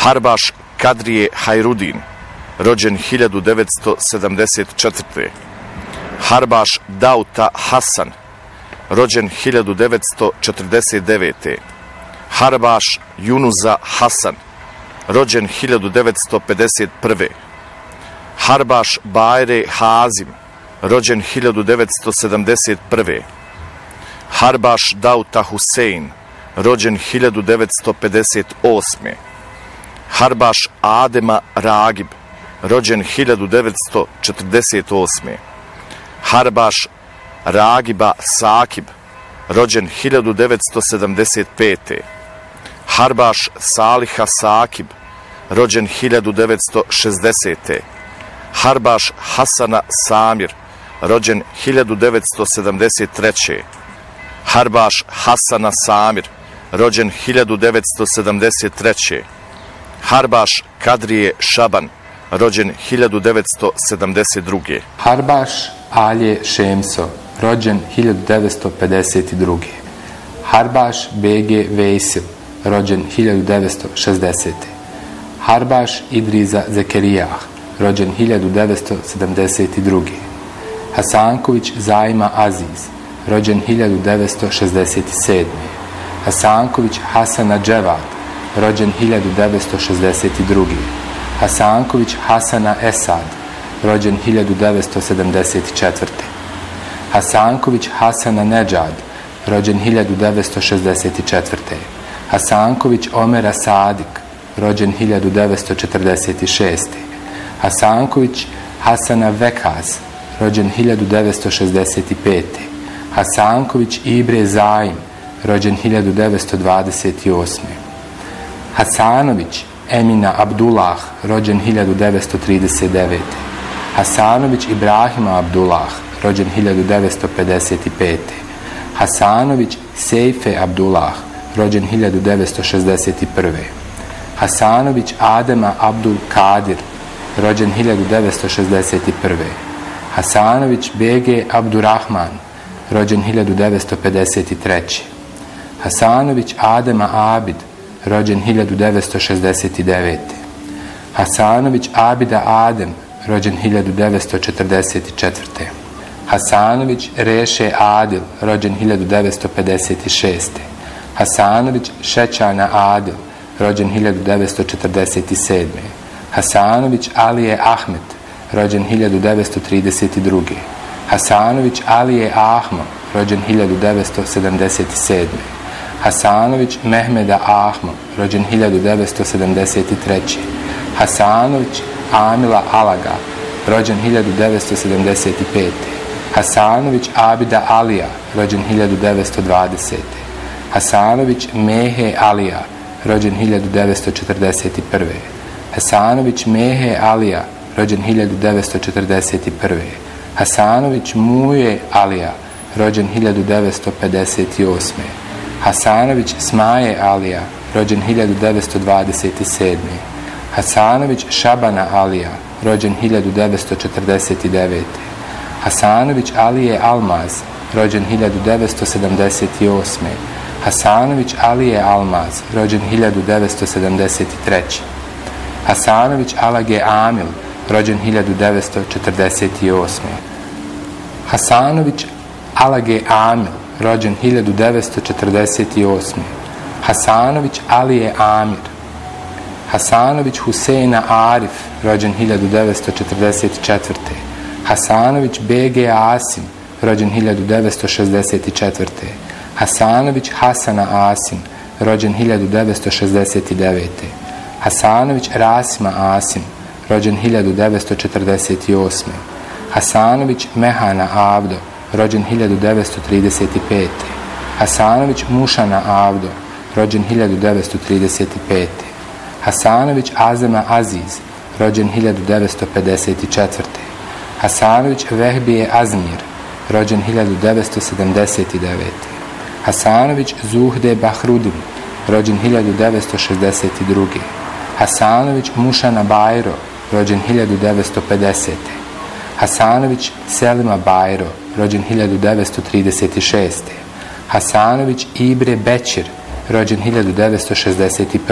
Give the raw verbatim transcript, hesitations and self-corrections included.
Harbaš Kadrije Hajrudin, rođen hiljadu devetsto sedamdeset četvrte. Harbaš Dauta Hasan, rođen hiljadu devetsto četrdeset devete. Harbaš Junuza Hasan, rođen hiljadu devetsto pedeset prve. Harbaš Bajre Hazim, rođen hiljadu devetsto sedamdeset prve. Harbaš Dauta Husein, rođen hiljadu devetsto pedeset osme. Harbaš Adema Ragib, rođen hiljadu devetsto četrdeset osme. Harbaš Ragiba Sakib, rođen hiljadu devetsto sedamdeset pete. Harbaš Saliha Sakib, rođen hiljadu devetsto šezdesete. Harbaš Hasana Samir, rođen hiljadu devetsto sedamdeset treće. Harbaš Hasana Samir, rođen hiljadu devetsto sedamdeset treće. Harbaš Kadrije Šaban, rođen hiljadu devetsto sedamdeset druge. Harbaš Alje Šemso, rođen hiljadu devetsto pedeset druge. Harbaš Bege Vejsil, rođen hiljadu devetsto šezdesete. Harbaš Idriza Zekerijah, rođen hiljadu devetsto sedamdeset druge. Hasanković Zajma Aziz, rođen hiljadu devetsto šezdeset sedme. Hasanković Hasana Dževat, rođen hiljadu devetsto šezdeset druge. Hasanković Hasana Esad, rođen hiljadu devetsto sedamdeset četvrte. Hasanković Hasana Nedžad, rođen hiljadu devetsto šezdeset četvrte. Hasanković Omera Sadik, rođen hiljadu devetsto četrdeset šeste. Hasanković Hasana Vekaz, rođen hiljadu devetsto šezdeset pete. Hasanković Ibre Zaim, rođen hiljadu devetsto dvadeset osme. Hasanović Emina Abdullah, rođen hiljadu devetsto trideset devete. Hasanović Ibrahima Abdullah, rođen hiljadu devetsto pedeset pete. Hasanović Sejfe Abdullah, rođen hiljadu devetsto šezdeset prve. Hasanović Adema Abdul Kadir, rođen hiljadu devetsto šezdeset prve. Hasanović Bege Abdurrahman, rođen hiljadu devetsto pedeset treće. Hasanović Adema Abid, rođen hiljadu devetsto šezdeset devete. Hasanović Abida Adem, rođen hiljadu devetsto četrdeset četvrte. Hasanović Reše Adil, rođen hiljadu devetsto pedeset šeste. Hasanović Šećana Adil, rođen hiljadu devetsto četrdeset sedme. Hasanović Alije Ahmet, rođen hiljadu devetsto trideset druge. Hasanović Alije Ahmo, rođen hiljadu devetsto sedamdeset sedme. Hasanović Mehmeda Ahmo, rođen hiljadu devetsto sedamdeset treće. Hasanović Amila Alaga, rođen hiljadu devetsto sedamdeset pete. Hasanović Abida Alija, rođen hiljadu devetsto dvadesete. Hasanović Mehe Alija, rođen hiljadu devetsto četrdeset prve. Hasanović Mehe Alija, rođen hiljadu devetsto četrdeset prve. Hasanović Muje Alija, rođen hiljadu devetsto pedeset osme. Hasanović Smaje Alija, rođen hiljadu devetsto dvadeset sedme. Hasanović Šabana Alija, rođen hiljadu devetsto četrdeset devete. Hasanović Alije Almaz, rođen hiljadu devetsto sedamdeset osme. Hasanović Alije Almaz, rođen hiljadu devetsto sedamdeset treće. Hasanović Alage Amil, rođen hiljadu devetsto četrdeset osme. Hasanović Alage Amil, rođen hiljadu devetsto četrdeset osme. Hasanović Alije Amir. Hasanović Huseina Arif, rođen hiljadu devetsto četrdeset četvrte. Hasanović Bege Asim, rođen hiljadu devetsto šezdeset četvrte. Hasanović Hasana Asim, rođen hiljadu devetsto šezdeset devete. Hasanović Rasima Asim, rođen hiljadu devetsto četrdeset osme. Hasanović Mehana Avdo, rođen hiljadu devetsto trideset pete. Hasanović Mušana Avdo, rođen hiljadu devetsto trideset pete. Hasanović Azema Aziz, rođen hiljadu devetsto pedeset četvrte. Hasanović Vehbije Azmir, rođen hiljadu devetsto sedamdeset devete. Hasanović Zuhde Bahrudin, rođen hiljadu devetsto šezdeset druge. Hasanović Mušana Bajro, rođen hiljadu devetsto pedesete. Hasanović Selima Bajro, rođen hiljadu devetsto trideset šeste. Hasanović Ibre Bećir, rođen hiljadu devetsto šezdeset prve.